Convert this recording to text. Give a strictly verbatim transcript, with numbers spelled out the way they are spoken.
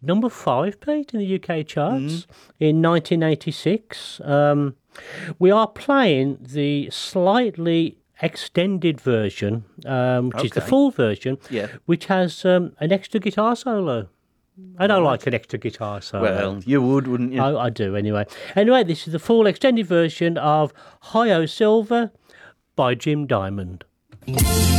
number five, Pete, in the U K charts mm. in nineteen eighty-six. Um, we are playing the slightly extended version, um, which okay. is the full version, yeah. which has um, an extra guitar solo. I don't right. like an extra guitar solo. Well, you would, wouldn't you? I, I do, anyway. Anyway, this is the full extended version of Hi-Ho Silver by Jim Diamond.